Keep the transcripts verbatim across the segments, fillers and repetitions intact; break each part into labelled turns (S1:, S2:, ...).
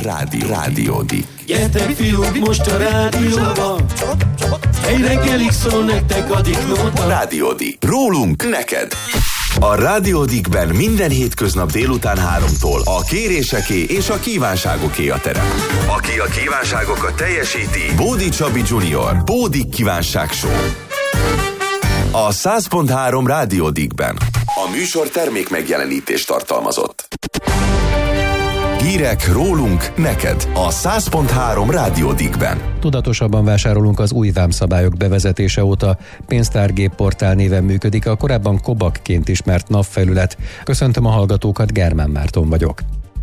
S1: Rádió. Rádiódik.
S2: Gyertek fiúk, most a rádióban, egy reggelig szól nektek a Dignóta.
S1: Rádiódik. Rólunk neked. A Rádiódikben minden hétköznap délután háromtól a kéréseké és a kívánságoké a terep. Aki a kívánságokat teljesíti, Bódi Csabi junior Bódik Kívánság Show. A száz pont három Rádiódikben. A műsor termék megjelenítést tartalmazott. Hírek rólunk neked a száz pont három Rádiódikben.
S3: Tudatosabban vásárolunk az új vámszabályok bevezetése óta. Pénztárgép portál néven működik a korábban Kobakként ismert NAV felület. Köszöntöm a hallgatókat, Germán Márton vagyok.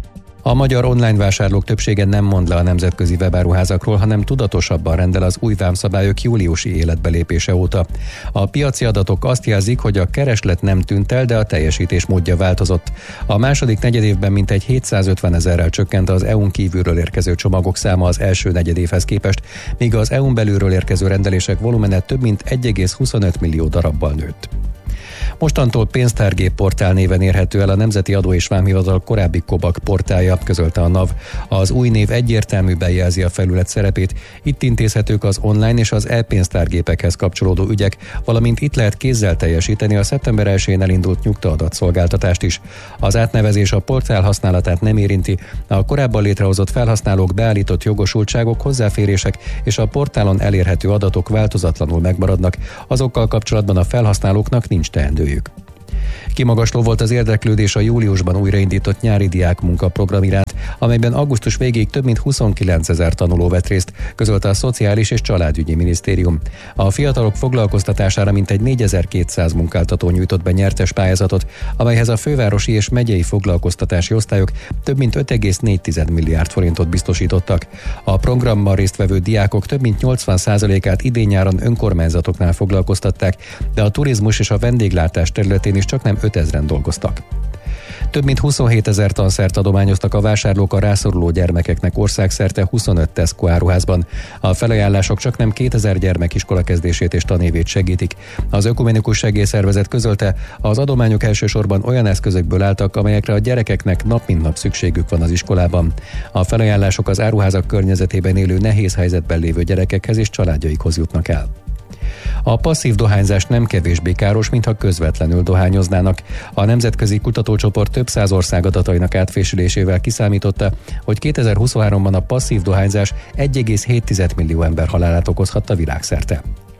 S3: A magyar online vásárlók többsége nem mond le a nemzetközi webáruházakról, hanem tudatosabban rendel az új vámszabályok júliusi életbelépése óta. A piaci adatok azt jelzik, hogy a kereslet nem tűnt el, de a teljesítés módja változott. A második negyedévben mintegy hétszázötven ezerrel csökkent az é u-n kívülről érkező csomagok száma az első negyedévhez képest, míg az é u-n belülről érkező rendelések volumene több mint egy egész huszonöt millió darabbal nőtt. Mostantól pénztárgép portál néven érhető el a Nemzeti Adó és Vámhivatal korábbi Kobak portálja, közölte a NAV. Az új név egyértelműen jelzi a felület szerepét. Itt intézhetők az online és az e-pénztárgépekhez kapcsolódó ügyek, valamint itt lehet kézzel teljesíteni a szeptember elsején elindult nyugtaadatszolgáltatást is. Az átnevezés a portál használatát nem érinti, a korábban létrehozott felhasználók beállított jogosultságok, hozzáférések és a portálon elérhető adatok változatlanul megmaradnak, azokkal kapcsolatban a felhasználóknak nincs teendőjük. Kimagasló volt az érdeklődés a júliusban újraindított nyári diákmunkaprogram iránt, amelyben augusztus végéig több mint huszonkilencezer tanuló vett részt, közölte a Szociális és Családügyi Minisztérium. A fiatalok foglalkoztatására mintegy négyezer-kétszáz munkáltató nyújtott be nyertes pályázatot, amelyhez a fővárosi és megyei foglalkoztatási osztályok több mint öt egész négy milliárd forintot biztosítottak. A programban résztvevő diákok több mint nyolcvan százalékát idén-nyáron önkormányzatoknál foglalkoztatták, de a turizmus és a vendéglátás területén is csak nem ötezren dolgoztak. Több mint huszonhétezer tanszert adományoztak a vásárlók a rászoruló gyermekeknek országszerte huszonöt Tesco áruházban. A felajánlások csak nem kétezer gyermek iskolakezdését és tanévét segítik. Az Ökumenikus Segélyszervezet közölte, az adományok elsősorban olyan eszközökből álltak, amelyekre a gyerekeknek nap mint nap szükségük van az iskolában. A felajánlások az áruházak környezetében élő nehéz helyzetben lévő gyerekekhez és családjaikhoz jutnak el. A passzív dohányzás nem kevésbé káros, mintha közvetlenül dohányoznának. A nemzetközi kutatócsoport több száz ország adatainak átfésülésével kiszámította, hogy kétezer-huszonháromban a passzív dohányzás egy egész hét millió ember halálát okozhatta világszerte.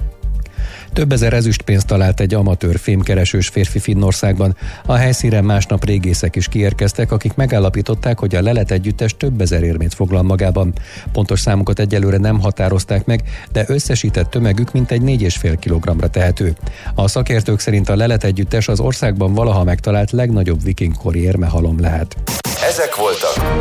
S3: Több ezer ezüstpénzt talált egy amatőr fémkeresős férfi Finnországban. A helyszínre másnap régészek is kiérkeztek, akik megállapították, hogy a lelet együttes több ezer érmét foglal magában. Pontos számukat egyelőre nem határozták meg, de összesített tömegük mintegy négy egész öt kilogramra tehető. A szakértők szerint a lelet együttes az országban valaha megtalált legnagyobb vikingkori érmehalom lehet.
S1: Ezek voltak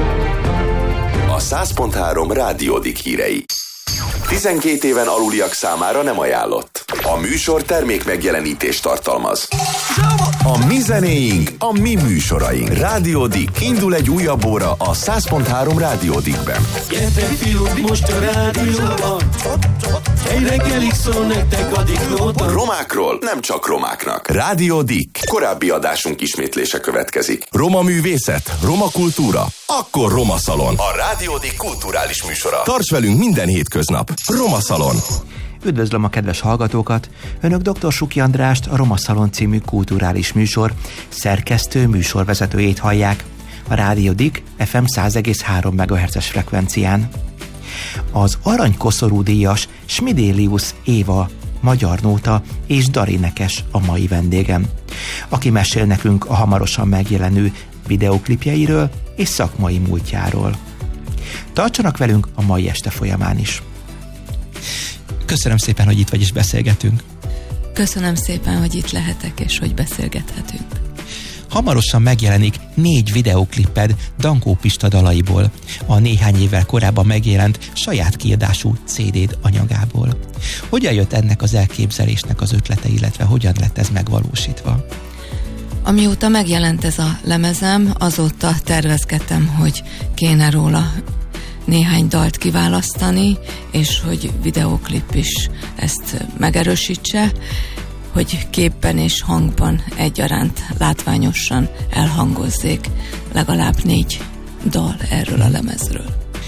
S1: a száz pont három Rádiódik hírei. tizenkét éven aluliak számára nem ajánlott. A műsor termék megjelenítést tartalmaz. A mi zenéink, a mi műsoraink. Rádiódik. Indul egy újabb óra a száz pont három Rádiódikben.
S2: Gyertek fiúk, most a rádióban, egy reggelig szól nektek a Dignóta.
S1: Romákról nem csak romáknak. Rádiódik. Korábbi adásunk ismétlése következik. Roma művészet, roma kultúra, akkor Roma Szalon. A Rádiódik kulturális műsora. Tarts velünk minden hétköznap. Roma Szalon.
S4: Üdvözlöm a kedves hallgatókat! Önök dr. Suki Andrást, a Roma Szalon című kulturális műsor szerkesztő műsorvezetőjét hallják. A Rádiódik ef em száz egész három megahertzes frekvencián. Az aranykoszorú díjas Smidélius Éva, magyar nóta és darénekes a mai vendégem, aki mesél nekünk a hamarosan megjelenő videóklipjeiről és szakmai múltjáról. Tartsanak velünk a mai este folyamán is. Köszönöm szépen, hogy itt vagy és beszélgetünk.
S5: Köszönöm szépen, hogy itt lehetek és hogy beszélgethetünk.
S4: Hamarosan megjelenik négy videókliped Dankó Pista dalaiból, a néhány évvel korábban megjelent saját kiadású cé déd anyagából. Hogyan jött ennek az elképzelésnek az ötlete, illetve hogyan lett ez megvalósítva?
S5: Amióta megjelent ez a lemezem, azóta tervezgettem, hogy kéne róla néhány dalt kiválasztani, és hogy videóklip is ezt megerősítse, hogy képben és hangban egyaránt látványosan elhangozzék legalább négy dal erről a lemezről.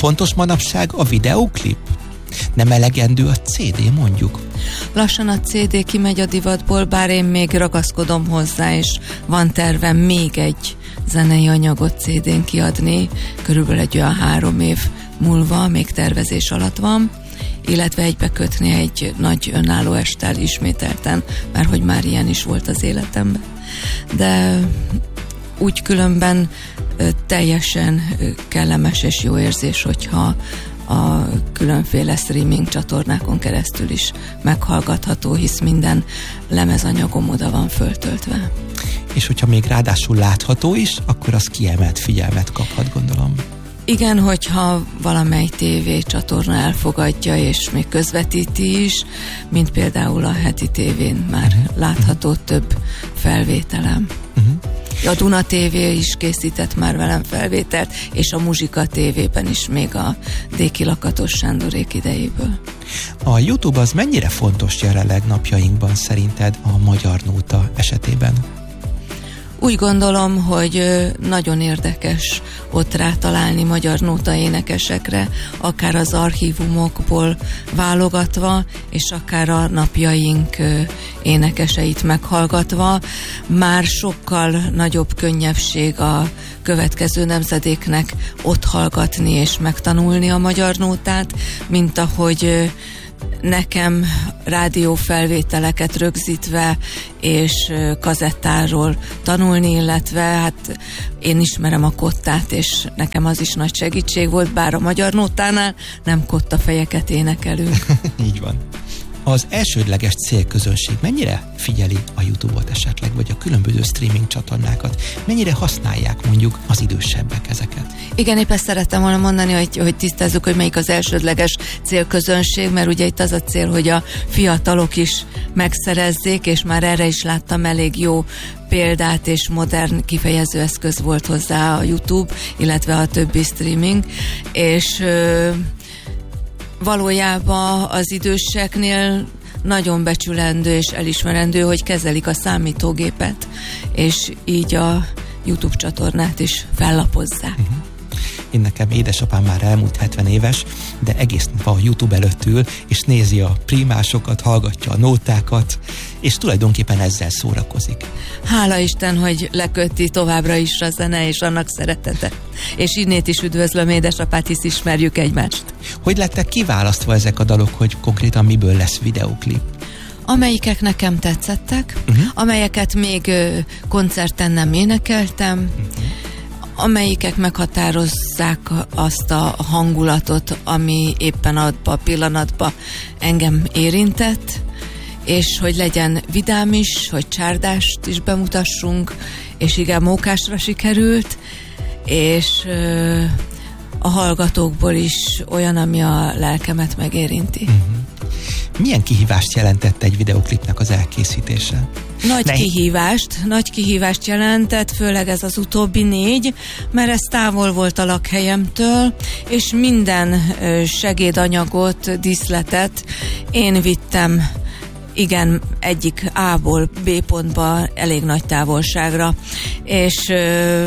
S4: fontos manapság a videóklip? Nem elegendő a cé dé mondjuk?
S5: Lassan a cé dé kimegy a divatból, bár én még ragaszkodom hozzá, és van tervem még egy zenei anyagot cé dén kiadni, körülbelül egy olyan három év múlva, még tervezés alatt van, illetve egybekötni egy nagy önálló esttel ismételten, mert hogy már ilyen is volt az életemben. De úgy különben teljesen kellemes és jó érzés, hogyha a különféle streaming csatornákon keresztül is meghallgatható, hisz minden lemezanyagom oda van föltöltve.
S4: És hogyha még ráadásul látható is, akkor az kiemelt figyelmet kaphat, gondolom.
S5: Igen, hogyha valamely tévé csatorna elfogadja, és még közvetíti is, mint például a Heti tévén már uh-huh. látható uh-huh. több felvételem. Uh-huh. A Duna té vé is készített már velem felvételt, és a Muzsika té vében is még a Déki Lakatos Sándorék idejéből.
S4: A YouTube az mennyire fontos jelenleg napjainkban szerinted a magyar nóta esetében?
S5: Úgy gondolom, hogy nagyon érdekes ott rátalálni magyar nóta énekesekre, akár az archívumokból válogatva, és akár a napjaink énekeseit meghallgatva. Már sokkal nagyobb könnyebbség a következő nemzedéknek ott hallgatni és megtanulni a magyar nótát, mint ahogy nekem rádiófelvételeket rögzítve és kazettáról tanulni, illetve hát én ismerem a kottát, és nekem az is nagy segítség volt, bár a magyar nótánál nem kottafejeket énekelünk.
S4: Így van. Az elsődleges célközönség mennyire figyeli a YouTube-ot esetleg, vagy a különböző streaming csatornákat? Mennyire használják mondjuk az idősebbek ezeket?
S5: Igen, épp ezt szerettem volna mondani, hogy, hogy tisztázzuk, hogy melyik az elsődleges célközönség, mert ugye itt az a cél, hogy a fiatalok is megszerezzék, és már erre is láttam elég jó példát, és modern kifejezőeszköz volt hozzá a YouTube, illetve a többi streaming, és ö, valójában az időseknél nagyon becsülendő és elismerendő, hogy kezelik a számítógépet, és így a YouTube csatornát is fellapozzák. Uh-huh.
S4: Én nekem édesapám már elmúlt hetven éves, de egész nap a YouTube előtt ül, és nézi a primásokat, hallgatja a nótákat, és tulajdonképpen ezzel szórakozik.
S5: Hála Isten, hogy leköti továbbra is a zene és annak szeretete. És innét is üdvözlöm édesapát, hisz ismerjük egymást.
S4: Hogy lettek kiválasztva ezek a dalok, hogy konkrétan miből lesz videóklip?
S5: Amelyikek nekem tetszettek, uh-huh. amelyeket még ö, koncerten nem énekeltem, uh-huh. amelyikek meghatározzák azt a hangulatot, ami éppen abban a pillanatban engem érintett, és hogy legyen vidám is, hogy csárdást is bemutassunk, és igen, mókásra sikerült, és ö, a hallgatókból is olyan, ami a lelkemet megérinti. Uh-huh.
S4: Milyen kihívást jelentett egy videóklipnek az elkészítése?
S5: Nagy ne... kihívást, nagy kihívást jelentett, főleg ez az utóbbi négy, mert ez távol volt a lakhelyemtől, és minden segédanyagot, díszletet én vittem, igen, egyik A-ból B pontba elég nagy távolságra, és ö,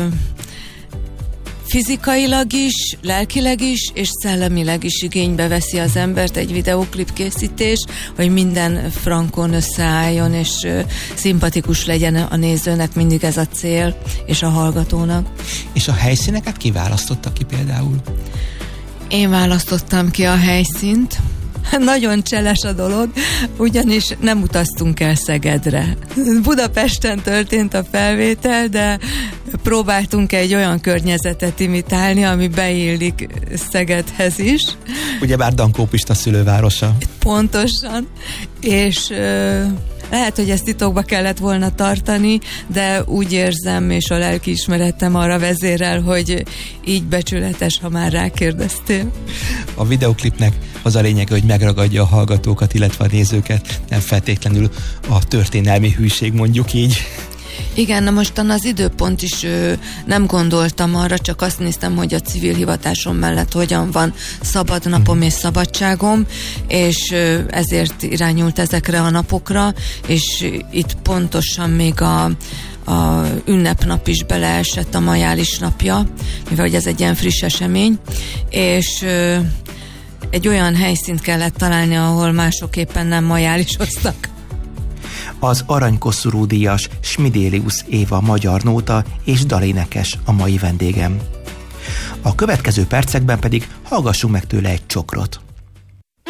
S5: fizikailag is, lelkileg is, és szellemileg is igénybe veszi az embert egy videóklip készítés, hogy minden frankon összeálljon, és ö, szimpatikus legyen a nézőnek, mindig ez a cél, és a hallgatónak.
S4: És a helyszíneket kiválasztotta ki például?
S5: Én választottam ki a helyszínt. Nagyon cseles a dolog, ugyanis nem utaztunk el Szegedre. Budapesten történt a felvétel, de próbáltunk egy olyan környezetet imitálni, ami beillik Szegedhez is.
S4: Ugyebár Dankó Pista szülővárosa.
S5: Pontosan, és ö, lehet, hogy ezt titokba kellett volna tartani, de úgy érzem, és a lelkiismeretem arra vezérel, hogy így becsületes, ha már rákérdeztél.
S4: A videóklipnek az a lényege, hogy megragadja a hallgatókat, illetve a nézőket, nem feltétlenül a történelmi hűség, mondjuk így.
S5: Igen, na mostan az időpont is ö, nem gondoltam arra, csak azt néztem, hogy a civil hivatásom mellett hogyan van szabad napom és szabadságom, és ö, ezért irányult ezekre a napokra, és itt pontosan még a, a ünnepnap is beleesett, a majális napja, mivel ez egy ilyen friss esemény, és ö, egy olyan helyszínt kellett találni, ahol mások éppen nem majálisoztak.
S4: Az aranykoszorú díjas Smidélius Éva magyar nóta és dalénekes a mai vendégem. A következő percekben pedig hallgassunk meg tőle egy csokrot.